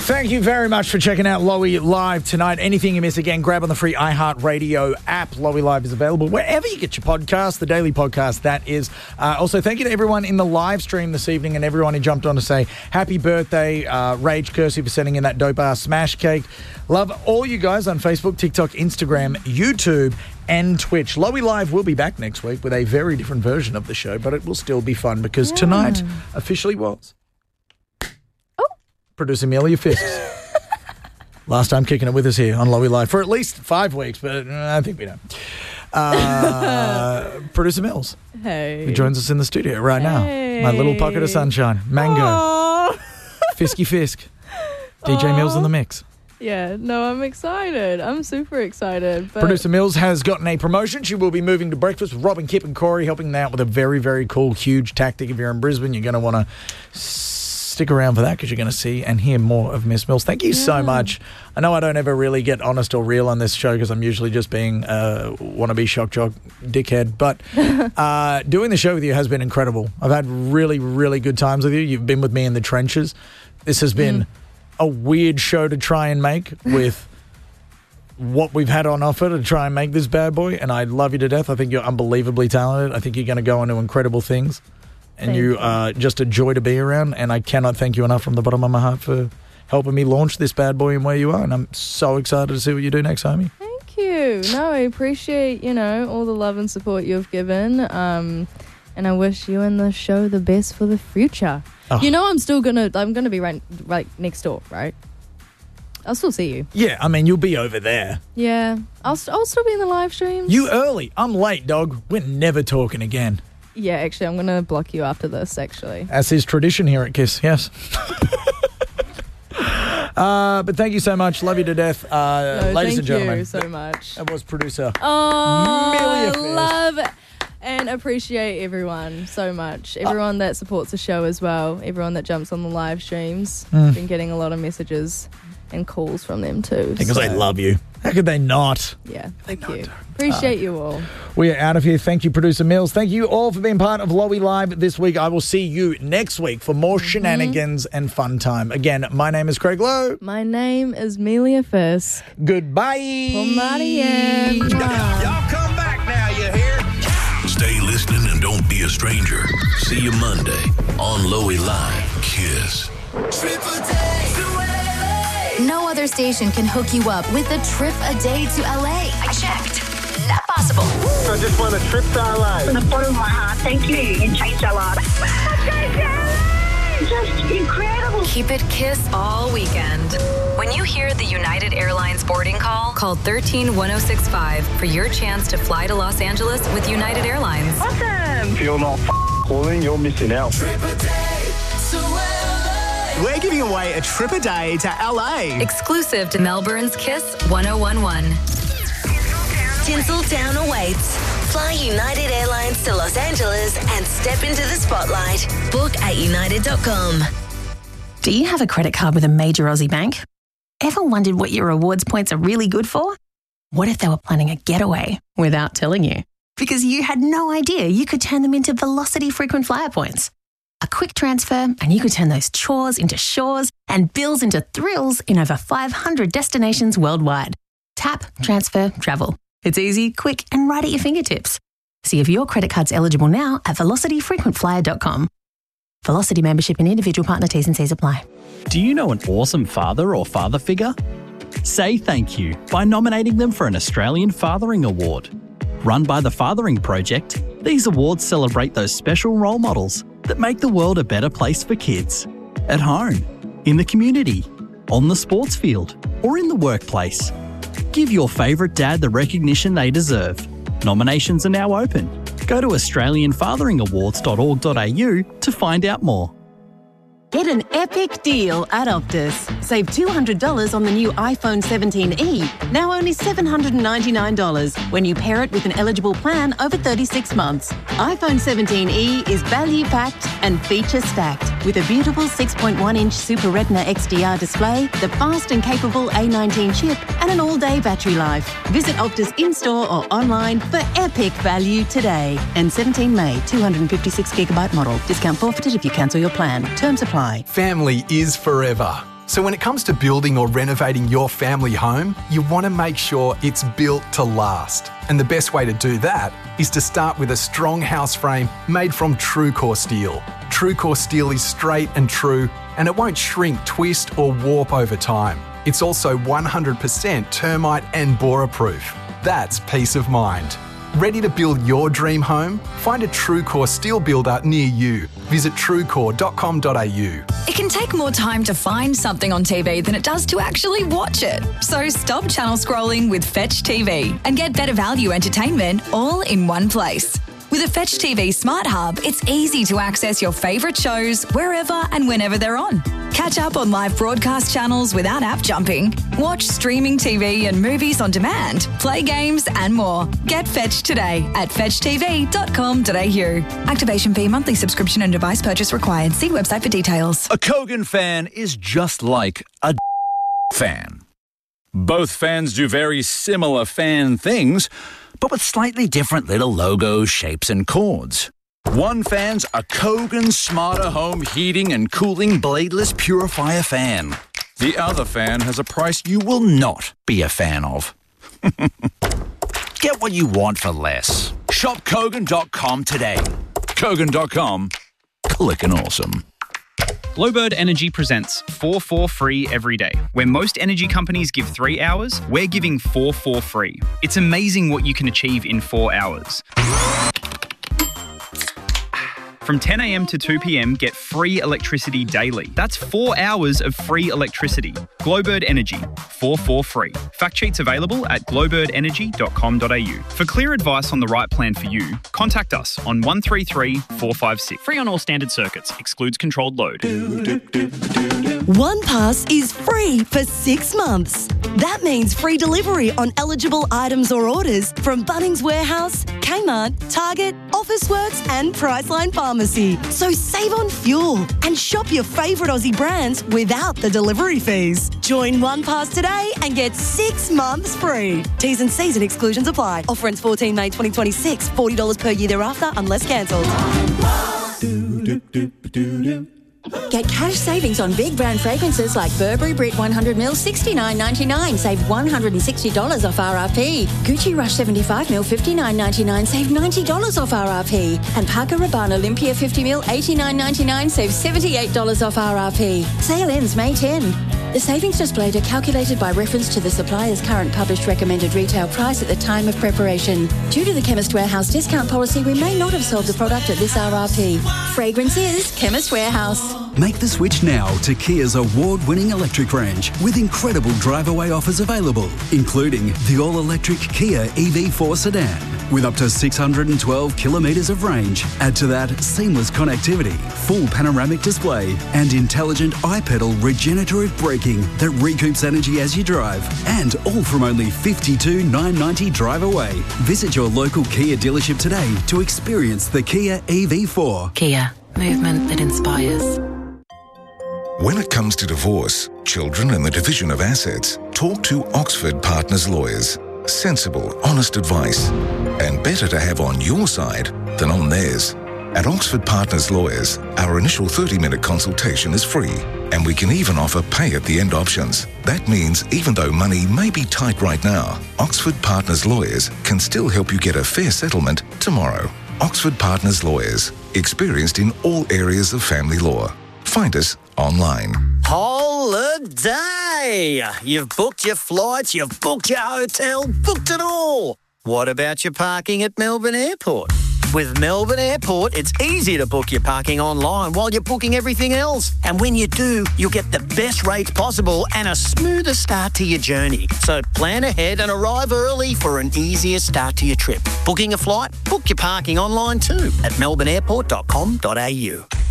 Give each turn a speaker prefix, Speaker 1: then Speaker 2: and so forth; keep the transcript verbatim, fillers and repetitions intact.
Speaker 1: Thank you very much for checking out Lowy Live tonight. Anything you miss, again, grab on the free iHeartRadio app. Lowy Live is available wherever you get your podcast, the daily podcast, that is. Uh, also, thank you to everyone in the live stream this evening and everyone who jumped on to say happy birthday. Uh, Rage Kersey for sending in that dope-ass smash cake. Love all you guys on Facebook, TikTok, Instagram, YouTube, and Twitch. Lowy Live will be back next week with a very different version of the show, but it will still be fun because yeah. tonight officially was producer Amelia Fisks. Last time kicking it with us here on Lowy Live for at least five weeks, but I think we know. Uh, producer Mills.
Speaker 2: Hey.
Speaker 1: Who joins us in the studio right
Speaker 2: hey.
Speaker 1: now. My little pocket of sunshine. Mango.
Speaker 2: Aww.
Speaker 1: Fisky Fisk. D J Aww. Mills in the mix.
Speaker 2: Yeah, no, I'm excited. I'm super excited. But
Speaker 1: Producer Mills has gotten a promotion. She will be moving to breakfast with Robin, Kip and Corey, helping them out with a very, very cool, huge tactic. If you're in Brisbane, you're going to want to stick around for that because you're going to see and hear more of Miss Mills. Thank you yeah. so much. I know I don't ever really get honest or real on this show because I'm usually just being a wannabe shock jock dickhead, but uh, doing the show with you has been incredible. I've had really, really good times with you. You've been with me in the trenches. This has been mm. a weird show to try and make with what we've had on offer to try and make this bad boy, and I love you to death. I think you're unbelievably talented. I think you're going to go into incredible things. And thank you are just a joy to be around, and I cannot thank you enough from the bottom of my heart for helping me launch this bad boy and where you are, and I'm so excited to see what you do next, homie.
Speaker 2: Thank you. No, I appreciate, you know, all the love and support you've given, um, and I wish you and the show the best for the future. Oh. You know I'm still going to, I'm going to be right, right next door, right? I'll still see you.
Speaker 1: Yeah, I mean, you'll be over there.
Speaker 2: Yeah, I'll, st- I'll still be in the live streams.
Speaker 1: You early. I'm late, dog. We're never talking again.
Speaker 2: Yeah, actually, I'm going to block you after this, actually.
Speaker 1: As is tradition here at KISS, yes. uh, but thank you so much. Love you to death. Uh,
Speaker 2: no,
Speaker 1: ladies and gentlemen.
Speaker 2: Thank you so much.
Speaker 1: That was producer
Speaker 2: Oh,
Speaker 1: Amelia
Speaker 2: I love and appreciate everyone so much. Everyone uh, that supports the show as well. Everyone that jumps on the live streams.
Speaker 1: Mm.
Speaker 2: Been getting a lot of messages and calls from them too.
Speaker 1: Because
Speaker 2: so.
Speaker 1: they love you. How could they not?
Speaker 2: Yeah, thank you. Appreciate uh, you all.
Speaker 1: We are out of here. Thank you, Producer Mills. Thank you all for being part of Lowy Live this week. I will see you next week for more mm-hmm. shenanigans and fun time. Again, my name is Craig Lowe.
Speaker 2: My name is Amelia Fisk.
Speaker 1: Goodbye.
Speaker 2: Pomadian.
Speaker 3: Y'all come back now, you hear? Stay listening and don't be a stranger. See you Monday on Lowy Live. KISS.
Speaker 4: Triple day to L A. No other station can hook you up with a trip a day to L A. I checked. Not possible.
Speaker 5: I just want a trip to L A.
Speaker 6: From the bottom of my heart, thank you. You changed our lives. Just incredible.
Speaker 4: Keep it KISS all weekend. When you hear the United Airlines boarding call, call one three one oh six five for your chance to fly to Los Angeles with United Airlines.
Speaker 6: Awesome.
Speaker 5: If you're not f- calling, you're missing out.
Speaker 7: Trip a day to L A.
Speaker 8: We're giving away a trip a day to L A.
Speaker 4: Exclusive to Melbourne's KISS one oh one one.
Speaker 9: Tinseltown awaits. Fly United Airlines to Los Angeles and step into the spotlight. Book at united dot com.
Speaker 10: Do you have a credit card with a major Aussie bank? Ever wondered what your rewards points are really good for? What if they were planning a getaway without telling you? Because you had no idea you could turn them into Velocity frequent flyer points. A quick transfer and you could turn those chores into shores and bills into thrills in over five hundred destinations worldwide. Tap, transfer, travel. It's easy, quick, and right at your fingertips. See if your credit card's eligible now at velocity frequent flyer dot com. Velocity membership and individual partner T's and C's apply.
Speaker 11: Do you know an awesome father or father figure? Say thank you by nominating them for an Australian Fathering Award. Run by the Fathering Project, these awards celebrate those special role models that make the world a better place for kids. At home, in the community, on the sports field, or in the workplace. Give your favourite dad the recognition they deserve. Nominations are now open. Go to australian fathering awards dot org dot a u to find out more.
Speaker 12: Get an epic deal at Optus. Save two hundred dollars on the new iPhone seventeen e, now only seven hundred ninety-nine dollars when you pair it with an eligible plan over thirty-six months. iPhone seventeen e is value-packed and feature-stacked with a beautiful six point one inch Super Retina X D R display, the fast and capable A nineteen chip, and an all-day battery life. Visit Optus in-store or online for epic value today. And seventeen May, two hundred fifty-six gigabyte model. Discount forfeited if you cancel your plan. Terms apply.
Speaker 13: Family is forever.
Speaker 8: So when it comes to building or renovating your family home, you want to make sure it's built to last. And the best way to do that is to start with a strong house frame made from TrueCore steel. TrueCore steel is straight and true, and it won't shrink, twist or warp over time. It's also one hundred percent termite and borer proof. That's peace of mind. Ready to build your dream home? Find a TrueCore steel builder near you. Visit truecore dot com dot a u.
Speaker 4: It can take more time to find something on T V than it does to actually watch it. So stop channel scrolling with Fetch T V and get better value entertainment all in one place. With a Fetch T V Smart Hub, it's easy to access your favourite shows wherever and whenever they're on. Catch up on live broadcast channels without app jumping. Watch streaming T V and movies on demand. Play games and more. Get Fetch today at fetch t v dot com dot a u. Activation fee, monthly subscription and device purchase required. See website for details.
Speaker 13: A Kogan fan is just like a fan. Both fans do very similar fan things, but with slightly different little logos, shapes and chords. One fan's a Kogan Smarter Home Heating and Cooling Bladeless Purifier fan. The other fan has a price you will not be a fan of. Get what you want for less. Shop Kogan dot com today. Kogan dot com. Clickin' awesome.
Speaker 14: Glowbird Energy presents four four free every day. Where most energy companies give three hours, we're giving four four free. It's amazing what you can achieve in four hours. From ten a m to two p m, get free electricity daily. That's four hours of free electricity. Glowbird Energy, four four free. Fact sheets available at glowbird energy dot com dot a u. For clear advice on the right plan for you, contact us on one three three, four five six. Free on all standard circuits. Excludes controlled load.
Speaker 15: One Pass is free for six months. That means free delivery on eligible items or orders from Bunnings Warehouse, Kmart, Target, Officeworks and Priceline Pharmacy. So save on fuel and shop your favourite Aussie brands without the delivery fees. Join One Pass today and get six months free. T's and C's and exclusions apply. Offer ends fourteenth May twenty twenty-six. forty dollars per year thereafter unless cancelled.
Speaker 16: Get cash savings on big brand fragrances like Burberry Brit one hundred milliliters, sixty-nine ninety-nine. Save one hundred sixty dollars off R R P. Gucci Rush seventy-five milliliters, fifty-nine ninety-nine. Save ninety dollars off R R P. And Parker Rabanne Olympia fifty milliliters, eighty-nine ninety-nine. Save seventy-eight dollars off R R P. Sale ends May tenth. The savings displayed are calculated by reference to the supplier's current published recommended retail price at the time of preparation. Due to the Chemist Warehouse discount policy, we may not have sold the product at this R R P. Fragrance is Chemist Warehouse.
Speaker 17: Make the switch now to Kia's award-winning electric range with incredible drive-away offers available, including the all-electric Kia E V four sedan with up to six hundred twelve kilometres of range. Add to that seamless connectivity, full panoramic display and intelligent iPedal regenerative braking that recoups energy as you drive, and all from only fifty-two thousand nine hundred ninety drive away. Visit your local Kia dealership today to experience the Kia E V four.
Speaker 18: Kia, movement that inspires.
Speaker 3: When it comes to divorce, children and the division of assets, talk to Oxford Partners Lawyers. Sensible, honest advice, and better to have on your side than on theirs. At Oxford Partners Lawyers, our initial thirty minute consultation is free, and we can even offer pay-at-the-end options. That means even though money may be tight right now, Oxford Partners Lawyers can still help you get a fair settlement tomorrow. Oxford Partners Lawyers, experienced in all areas of family law. Find us online.
Speaker 19: Holiday! You've booked your flights, you've booked your hotel, booked it all. What about your parking at Melbourne Airport? With Melbourne Airport, it's easy to book your parking online while you're booking everything else. And when you do, you'll get the best rates possible and a smoother start to your journey. So plan ahead and arrive early for an easier start to your trip. Booking a flight? Book your parking online too at melbourne airport dot com dot a u.